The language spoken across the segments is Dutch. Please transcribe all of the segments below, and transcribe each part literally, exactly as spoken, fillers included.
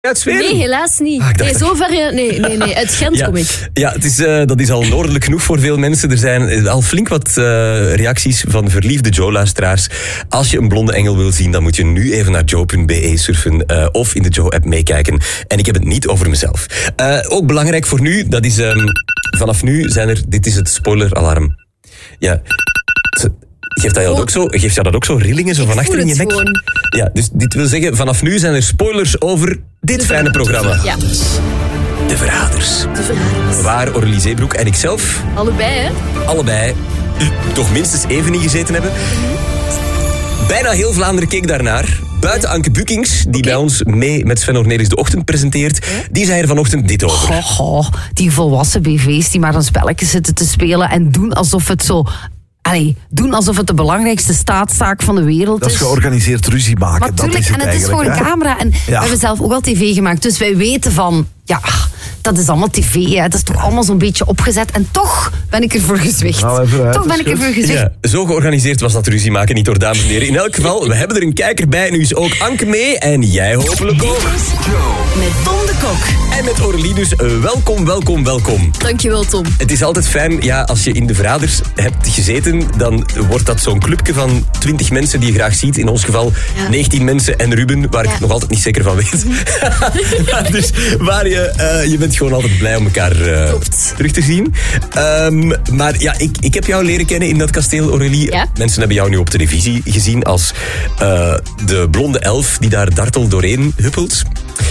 Ja, het Zweden? Nee, helaas niet. Ah, nee, zover, nee, nee, nee, uit Gent ja. kom ik. Ja, het is, uh, dat is al noordelijk genoeg voor veel mensen. Er zijn al flink wat uh, reacties van verliefde Joe-luisteraars. Als je een blonde engel wil zien, dan moet je nu even naar joe punt be surfen uh, of in de Joe-app meekijken. En ik heb het niet over mezelf. Uh, ook belangrijk voor nu, dat is... Um, vanaf nu zijn er... Dit is het spoileralarm. Ja... Geeft dat, ook zo, geeft dat ook zo rillingen zo van achter in je nek? Gewoon. Ja, dus dit wil zeggen, vanaf nu zijn er spoilers over dit de fijne programma. Ja. De Verraders. De Verraders. Waar Aurélie Zeebroek en ikzelf... Allebei, hè? Allebei toch minstens even in gezeten hebben. Mm-hmm. Bijna heel Vlaanderen keek daarnaar. Buiten Anke Bukings, die okay. bij ons mee met Sven Ornelis de Ochtend presenteert. Ja? Die zei er vanochtend dit over. Goh, goh, die volwassen B V's die maar een spelletje zitten te spelen en doen alsof het zo... Allee, doen alsof het de belangrijkste staatszaak van de wereld is. Dat is georganiseerd ruzie maken. Maar tuurlijk, dat is het en het is voor een camera. En ja. we hebben zelf ook al tv gemaakt. Dus wij weten van, ja, dat is allemaal tv. Hè. Dat is toch allemaal zo'n beetje opgezet. En toch ben ik ervoor gezwicht. Nou, uit, toch ben ik ervoor gezwicht. Ja, zo georganiseerd was dat ruzie maken niet, door dames en heren. In elk geval, we hebben er een kijker bij. Nu is ook Anke mee. En jij hopelijk ook. Met Tom de Kok. En met Aurélie, dus uh, welkom, welkom, welkom. Dankjewel, Tom. Het is altijd fijn, ja, als je in de Verraders hebt gezeten, dan wordt dat zo'n clubje van twintig mensen die je graag ziet. In ons geval ja. negentien mensen en Ruben, waar ja. ik nog altijd niet zeker van weet. Dus waar je, uh, je bent gewoon altijd blij om elkaar uh, terug te zien. Um, maar ja, ik, ik heb jou leren kennen in dat kasteel, Aurélie. Ja? Mensen hebben jou nu op televisie gezien als uh, de blonde elf die daar dartel doorheen huppelt.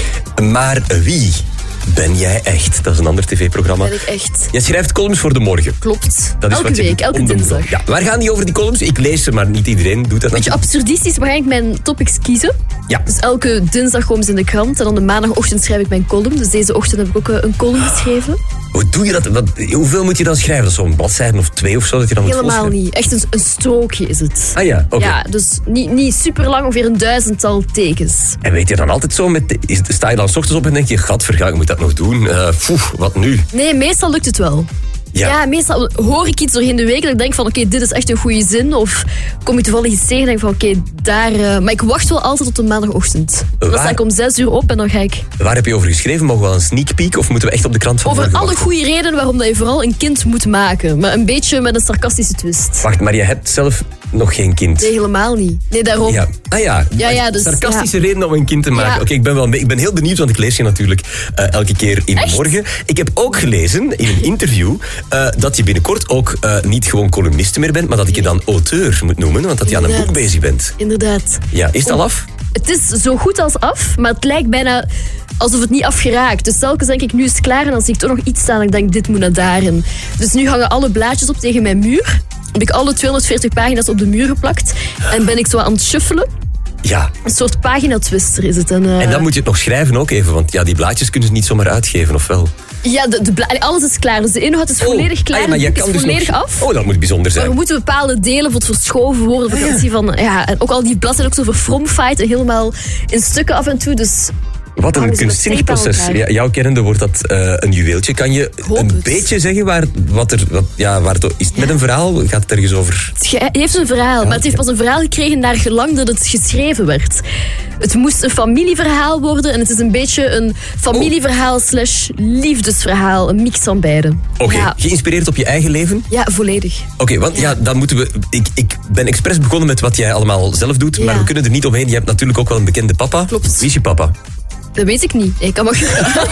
Maar wie ben jij echt? Dat is een ander tv-programma. Ben ik echt. Jij schrijft columns voor De Morgen. Klopt. Dat is elke wat je week, elke dinsdag. Ja, waar gaan die over, die columns? Ik lees ze, maar niet iedereen doet dat. Beetje absurdistisch, maar ga ik mijn topics kiezen. Ja. Dus elke dinsdag komen ze in de krant en dan de maandagochtend schrijf ik mijn column. Dus deze ochtend heb ik ook een column geschreven. Hoe doe je dat? Wat, hoeveel moet je dan schrijven? Dat is zo'n bladzijde of twee of zo? Dat je dan Helemaal niet. Echt een, een strookje is het. Ah ja, oké. Okay. Ja, dus niet, niet super lang, ongeveer een duizendtal tekens. En weet je dan altijd zo, met, is, sta je dan 's ochtends op en denk je, gadverga, ik moet dat nog doen. Uh, Poef, wat nu? Nee, meestal lukt het wel. Ja. ja, meestal hoor ik iets doorheen de week dat ik denk van oké, okay, dit is echt een goede zin. Of kom je toevallig iets tegen en denk van oké, okay, daar... Uh, maar ik wacht wel altijd tot de maandagochtend. Waar, dan sta ik om zes uur op en dan ga ik... Waar heb je over geschreven? Mogen we wel een sneak peek of moeten we echt op de krant van Over morgen alle wachten? goede redenen waarom dat je vooral een kind moet maken. Maar een beetje met een sarcastische twist. Wacht, maar je hebt zelf nog geen kind? Nee, helemaal niet. Nee, daarom. Ja. Ah ja, ja, ja dus, sarcastische ja. redenen om een kind te maken. Ja. Oké, okay, ik ben wel ik ben heel benieuwd, want ik lees je natuurlijk uh, elke keer in Echt? De Morgen. Ik heb ook gelezen in een interview uh, dat je binnenkort ook uh, niet gewoon columniste meer bent, maar dat ik je dan auteur moet noemen, want dat je aan een boek bezig bent. Inderdaad. Ja, is het al af? Het is zo goed als af, maar het lijkt bijna alsof het niet afgeraakt. Dus telkens denk ik, nu is het klaar en dan zie ik toch nog iets staan en ik denk, dit moet naar daarin. Dus nu hangen alle blaadjes op tegen mijn muur. Heb ik alle tweehonderdveertig pagina's op de muur geplakt en ben ik zo aan het shuffelen. Ja. Een soort pagina-twister is het. En, uh... en dan moet je het nog schrijven ook even, want ja, die blaadjes kunnen ze niet zomaar uitgeven, of wel? Ja, de, de bla- alles is klaar. Dus de inhoud is volledig oh, klaar. Ah, ja, het boek is dus volledig nog... af. Oh, dat moet bijzonder zijn. Maar we moeten bepaalde delen voor het verschoven worden. Voor ah, ja. zie van, ja, en ook al die bladzijden ook zo verfromfight en helemaal in stukken af en toe. Dus... Wat een kunstzinnig proces. Ja, jouw kennende wordt dat uh, een juweeltje. Kan je een het. beetje zeggen waar, wat er... Wat, ja, waar het, is het ja. met een verhaal? Gaat het ergens over? Het heeft een verhaal, ja, maar het heeft pas een verhaal gekregen naar gelang dat het geschreven werd. Het moest een familieverhaal worden en het is een beetje een familieverhaal oh. slash liefdesverhaal. Een mix van beide. Oké, okay. ja. Geïnspireerd op je eigen leven? Ja, volledig. Oké, okay, want ja. ja, dan moeten we... Ik, ik ben expres begonnen met wat jij allemaal zelf doet, ja. maar we kunnen er niet omheen. Je hebt natuurlijk ook wel een bekende papa. Klopt. Wie is je papa? Dat weet ik niet. Ik kan maar...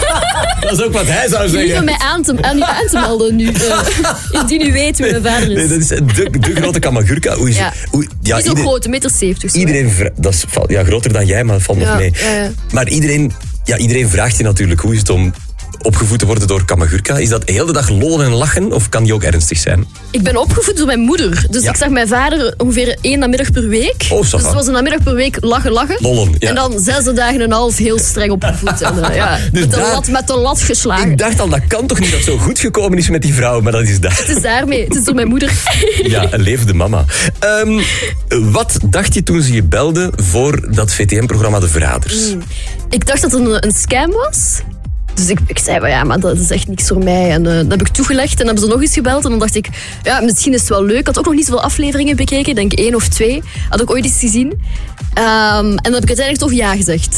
Dat is ook wat hij zou zeggen. Liever mij aan te, aan, aan te melden nu. Uh, indien u weet wie mijn vader is. Nee, dat is de, de grote Kamagurka. Hoe is, ja. hoe, ja, Die is ook groot, een meter zeventig. Iedereen, dat is ja, groter dan jij, maar dat valt ja, nog mee. Ja, ja. Maar iedereen, ja, iedereen vraagt je natuurlijk, hoe is het om opgevoed te worden door Kamagurka? Is dat heel de dag lollen en lachen of kan die ook ernstig zijn? Ik ben opgevoed door mijn moeder. Dus ja. ik zag mijn vader ongeveer één namiddag per week. Oh, dus het was een namiddag per week lachen, lachen. Lollen, ja. En dan zes dagen en een half heel streng opgevoed. En, uh, ja, dus met, de daar, lat, met de lat geslagen. Ik dacht al, dat kan toch niet dat het zo goed gekomen is met die vrouw, maar dat is daar. Het is daarmee. Het is door mijn moeder. Ja, een levende mama. Um, wat dacht je toen ze je belde voor dat V T M-programma De Verraders? Mm. Ik dacht dat het een, een scam was. Dus ik, ik zei, ja, maar dat is echt niks voor mij. En uh, dat heb ik toegelegd en dan hebben ze nog eens gebeld. En dan dacht ik, ja, misschien is het wel leuk. Ik had ook nog niet zoveel afleveringen bekeken. Ik denk één of twee. Had ik ooit eens gezien. Um, en dan heb ik uiteindelijk toch ja gezegd.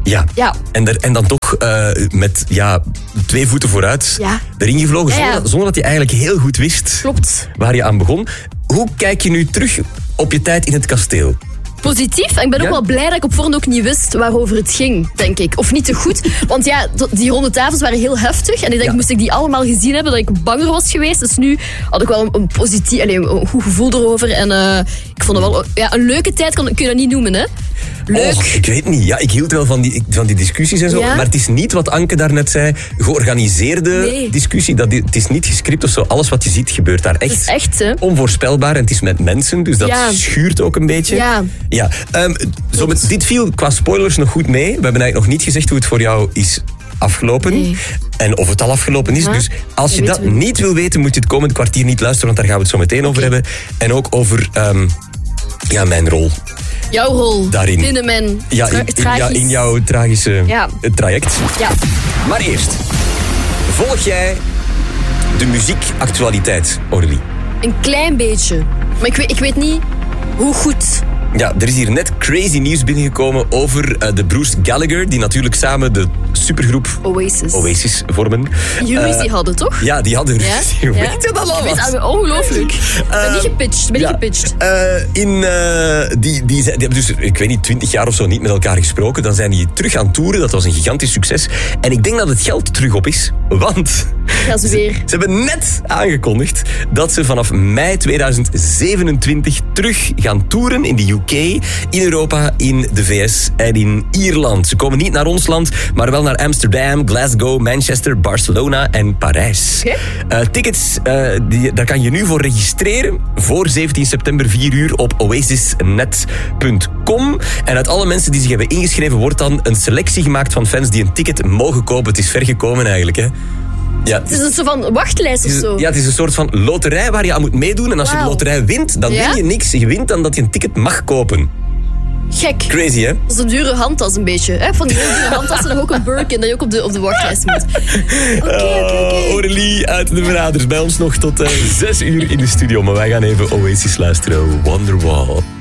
Ja, ja. En, er, en dan toch uh, met ja, twee voeten vooruit ja. erin gevlogen, ja, ja. Zonder, zonder dat je eigenlijk heel goed wist Klopt. waar je aan begon. Hoe kijk je nu terug op je tijd in het kasteel? Positief. En ik ben ook ja? wel blij dat ik op voorhand ook niet wist waarover het ging, denk ik. Of niet te goed. Want ja, die ronde tafels waren heel heftig. En ik denk, ja. moest ik die allemaal gezien hebben, dat ik banger was geweest. Dus nu had ik wel een, een positief, allez, een goed gevoel erover. En uh, ik vond het wel ja, een leuke tijd, kun je dat niet noemen, hè? Leuk. Och, ik weet niet. Ja, ik hield wel van die, van die discussies en zo. Ja? Maar het is niet wat Anke daarnet zei, georganiseerde nee. discussie. Dat, het is niet gescript of zo. Alles wat je ziet gebeurt daar echt. Het is echt, hè? Onvoorspelbaar. En het is met mensen, dus dat ja. schuurt ook een beetje. Ja. ja. Um, zo met, dit viel qua spoilers nog goed mee. We hebben eigenlijk nog niet gezegd hoe het voor jou is afgelopen. Nee. En of het al afgelopen is. Ja? Dus als je dat niet wil weten, moet je het komende kwartier niet luisteren, want daar gaan we het zo meteen okay. over hebben. En ook over um, ja, mijn rol. Jouw rol daarin. Binnen mijn ja, in, in, ja, in jouw tragische ja. traject. Ja. Maar eerst, volg jij de muziekactualiteit, Aurélie? Een klein beetje. Maar ik weet, ik weet niet hoe goed. Ja, er is hier net crazy nieuws binnengekomen over uh, de broers Gallagher, die natuurlijk samen de supergroep Oasis, Oasis vormen. Die ruzie uh, hadden, toch? Ja, die hadden ruzie. Ja? Weet je dat al? Ik weet het, ongelooflijk. Ik uh, ben niet gepitcht. Ben ja, niet gepitcht. Uh, in, uh, die, die, die hebben dus, ik weet niet, twintig jaar of zo niet met elkaar gesproken. Dan zijn die terug aan toeren. Dat was een gigantisch succes. En ik denk dat het geld terug op is. Want ja, ze, weer. ze, ze hebben net aangekondigd dat ze vanaf mei tweeduizend zevenentwintig terug gaan toeren in de U K, in Europa, in de V S en in Ierland. Ze komen niet naar ons land, maar wel naar Amsterdam, Glasgow, Manchester, Barcelona en Parijs. Okay. Uh, tickets, uh, die, daar kan je nu voor registreren voor zeventien september vier uur op oasis net punt com. En uit alle mensen die zich hebben ingeschreven wordt dan een selectie gemaakt van fans die een ticket mogen kopen. Het is ver gekomen eigenlijk, hè. Ja, het is een soort van wachtlijst of zo. Ja, het is een soort van loterij waar je aan moet meedoen. En als wow. je de loterij wint, dan ja? win je niks. Je wint dan dat je een ticket mag kopen. Gek. Crazy, hè? Dat is een dure handtas een beetje. Hè? Van die heel dure handtassen nog ook een Birkin, dat je ook op de, op de wachtlijst moet. Oké, okay, oké, okay, okay. Aurélie uit de Verraders bij ons nog tot uh, zes uur in de studio. Maar wij gaan even Oasis luisteren. Wonderwall.